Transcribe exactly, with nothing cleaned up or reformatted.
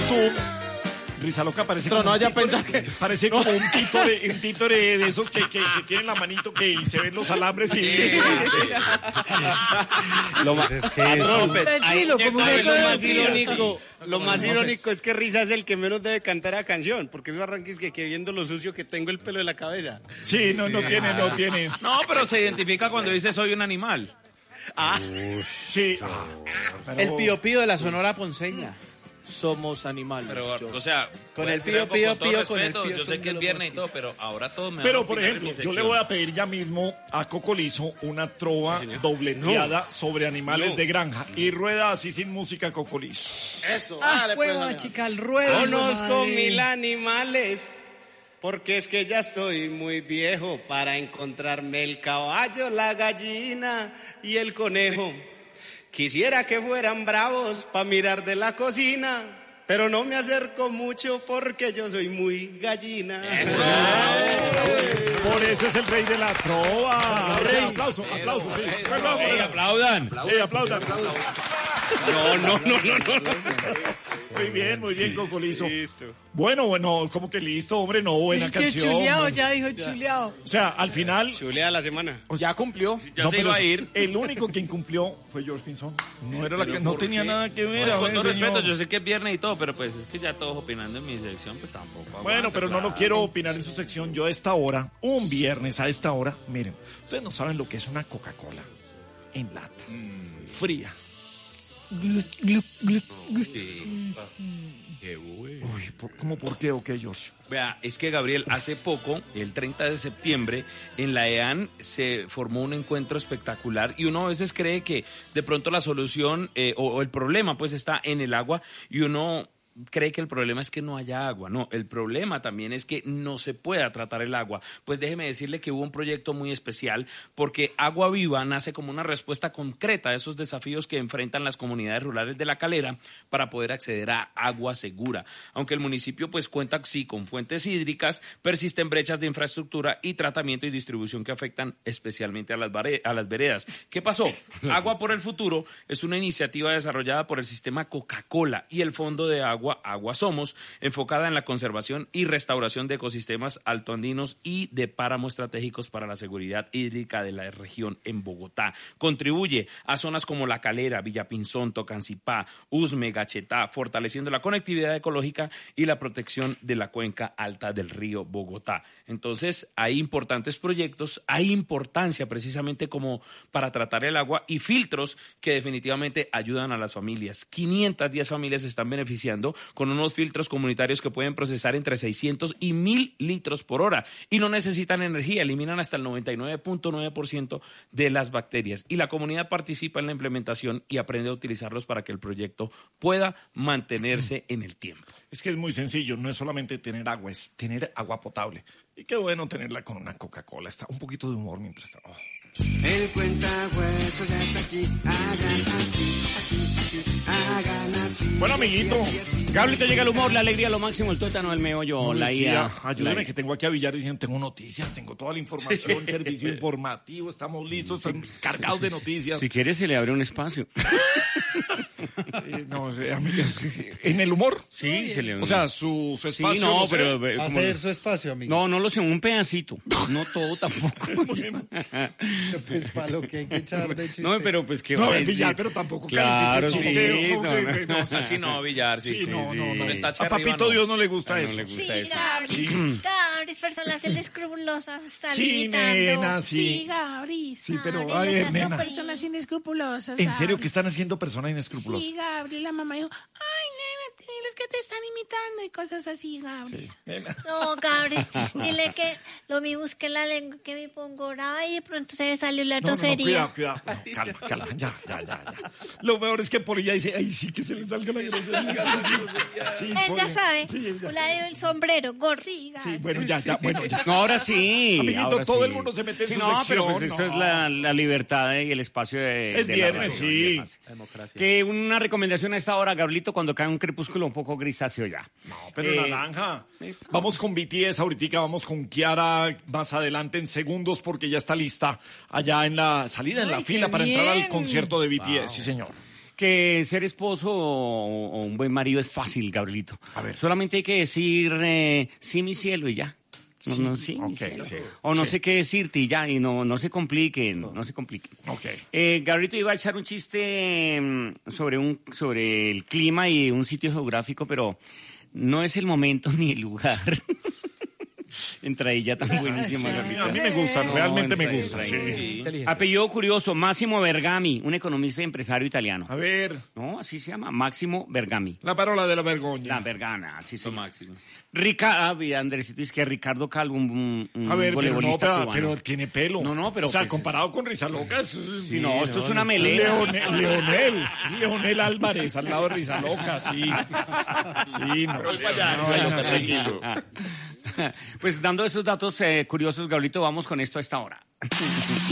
YouTube. Risa Loca parece Pero como no un haya títore, pensado que... parece como un títore, un títore de esos que, que, que tienen la manito que y se ven los alambres y... Sí, sí. Lo más, Es que Ah, eso- Trumpet, ahí- Tranquilo, como ahí una lo más cosa irónico, lo más irónico es que Risa es el que menos debe cantar la canción, porque eso arranque es que, que viendo lo sucio que tengo el pelo de la cabeza. Sí, no, no tiene, no tiene. No, pero se identifica cuando dice soy un animal. Ah, Sí. Ah, pero- El pío pío de la Sonora Ponceña. Somos animales. Pero, yo. o sea, Con puede el ser pío, algo pío, con todo pío, con el respeto, pío, yo sé son que es los viernes y mosquitos. todo, pero ahora todo me Pero, van a por opinar en ejemplo, mi yo le sección. voy a pedir ya mismo a Cocolizo una trova Sí, señor. dobleteada sobre animales No. de granja. Y rueda así sin música, Cocolizo. eso. Ah, dale, pues, hueva, dale. chica, el ruedo. Conozco madre. mil animales, porque es que ya estoy muy viejo para encontrarme el caballo, la gallina y el conejo. Quisiera que fueran bravos para mirar de la cocina, pero no me acerco mucho porque yo soy muy gallina. Por eso es el rey de la trova. Rey, aplauso, aplauso, sí. Eso, Aplauso, sí, sí, aplaudan. Sí, aplaudan. No, no, no, no, no. Muy bien, muy bien, Cocolizo. Bueno, bueno, como que listo, hombre, no, buena Es que canción. chuleado, ya dijo chuleado. O sea, al final... Chulea la semana. Ya cumplió. Ya no, se pero iba a ir. El único que incumplió fue George Pinzón. No era la que, no ¿por tenía qué? nada que ver. Pues, a con ver, todo señor. respeto, yo sé que es viernes y todo, pero pues es que ya todos opinando en mi sección, pues tampoco. Bueno, aguanta, pero no claro. lo quiero opinar en su sección. Yo a esta hora, un viernes a esta hora, miren, ustedes no saben lo que es una Coca-Cola en lata, fría. Glut, glut, glut, glut. Sí. Qué bueno. Uy, ¿por- ¿cómo por qué o qué, George? Vea, es que Gabriel, hace poco, el treinta de septiembre, en la E A N se formó un encuentro espectacular y uno a veces cree que de pronto la solución eh, o, o el problema pues está en el agua y uno cree que el problema es que no haya agua. No, el problema también es que no se pueda tratar el agua. Pues déjeme decirle que hubo un proyecto muy especial porque Agua Viva nace como una respuesta concreta a esos desafíos que enfrentan las comunidades rurales de La Calera para poder acceder a agua segura. Aunque el municipio pues cuenta sí con fuentes hídricas, persisten brechas de infraestructura y tratamiento y distribución que afectan especialmente a las, bare- a las veredas. ¿Qué pasó? Agua por el Futuro es una iniciativa desarrollada por el sistema Coca-Cola y el Fondo de Agua Agua Somos, enfocada en la conservación y restauración de ecosistemas altoandinos y de páramos estratégicos para la seguridad hídrica de la región en Bogotá. Contribuye a zonas como La Calera, Villapinzón, Tocancipá, Usme, Gachetá, fortaleciendo la conectividad ecológica y la protección de la cuenca alta del río Bogotá. Entonces, hay importantes proyectos, hay importancia precisamente como para tratar el agua y filtros que definitivamente ayudan a las familias. quinientas diez familias se están beneficiando con unos filtros comunitarios que pueden procesar entre seiscientos y mil litros por hora y no necesitan energía, eliminan hasta el noventa y nueve punto nueve por ciento de las bacterias y la comunidad participa en la implementación y aprende a utilizarlos para que el proyecto pueda mantenerse en el tiempo. Es que es muy sencillo, no es solamente tener agua, es tener agua potable. Y qué bueno tenerla con una Coca-Cola. Está un poquito de humor mientras... Oh. El cuentahueso ya está aquí, hagan así, así, así, hagan así. Bueno, amiguito, Gabriel, te llega el humor, la alegría, lo máximo, el tuétano, el meollo, la decía, I A. ayúdame la- que tengo aquí a Villar diciendo, tengo noticias, tengo toda la información, servicio informativo, estamos listos, estamos cargados de noticias. Si quieres, se le abre un espacio. Eh, no, sé, a mí, es- es- en el humor. Sí, se le abre. O sea, su, su sí, espacio. no, sé. pero. eh, como- Hacer su espacio, amigo. No, no lo sé, un pedacito. No todo tampoco. Pues para lo que hay que echar de chiste. No, pero pues que. No, va, en Villar, sí. pero tampoco Claro, califique sí. chiste, ¿cómo no, que- no. que- no, o sea, Así no, Villar, sí. Sí, no, no, no. Con el tache A arriba, Papito no. Dios no le gusta Ah, no eso. le gusta Sí, eso. Gabris, Gabris, personas inescrupulosas, está Sí, limitando. nena, sí. Sí, Gabriel. Sí, pero, Gabriel, ay, esas son nena. Son personas inescrupulosas. ¿En serio Gabriel. que están haciendo personas inescrupulosas? Sí, Gabriel, la mamá dijo, ay, nena, diles que te están imitando y cosas así, Gabriel. Sí, nena. No, Gabris, dile que lo mi busque la lengua, que me pongo brava y de pronto se me salió la No, no, no, tosería. cuidado, cuidado. No, calma, calma, ya, ya, ya, ya. Lo peor es que Polilla dice, ay, sí, que se le salga la grosería. Sí, Él ya Poli. sabe, Sí, ya. la del sombrero, gordo. Sí, Sí, Gabriel. bueno, ya, ya, bueno, ya. No, ahora sí. Amiguito, ahora todo sí. el mundo se mete en Sí, su no, sección, pero pues esto no. es la, la libertad y el espacio de. Es de la viernes, radio, sí. y demás. Que una recomendación a esta hora, Gabrielito, cuando cae un crepúsculo un poco grisáceo ya. No, pero Eh, naranja. listo. Vamos con B T S ahorita, vamos con Kiara más adelante en segundos porque ya está lista allá en la salida, en la Ay, fila qué para entrar al bien. concierto de B T S, sí señor. Que ser esposo o, o un buen marido es fácil, Gabrielito. A ver. Solamente hay que decir, eh, sí, mi cielo, y ya. No, no, sí, mi ok, cielo. sí, o no sí. sé qué decirte y ya, y no, no se compliquen, no, no se compliquen. Ok. Eh, Gabrielito iba a echar un chiste mm, sobre, un, sobre el clima y un sitio geográfico, pero no es el momento ni el lugar. Entradilla tan buenísima, Gabrielito. A mí me gusta, No, realmente me entra- gusta. entra- Sí. Apellido curioso, Máximo Bergami, un economista y empresario italiano. A ver, No, así se llama, Máximo Bergami. la parola de la vergogna. La Bergana, así se Lo llama. máximo. Ricardo, ah, Andresito, es que Ricardo Calvo, un, un A ver, pero no, voleibolista pero, cubano. pero tiene pelo. No, no, pero O sea, pues- comparado con Rizalocas. Sí, no, esto es una melena. Leonel, Leonel, Leonel Álvarez al lado de Rizaloca, sí. Sí, no. no vayan a seguir. Pues dando esos datos eh, curiosos, Gabrielito, vamos con esto a esta hora.